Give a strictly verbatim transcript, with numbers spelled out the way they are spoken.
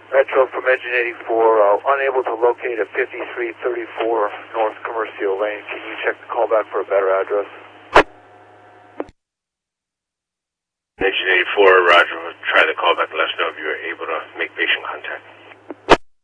Metro from Engine eighty-four, uh, unable to locate at fifty-three thirty-four North Commercial Lane. Can you check the callback for a better address? Engine eighty-four, Roger. We'll try the callback. Let us know if you were able to make patient contact.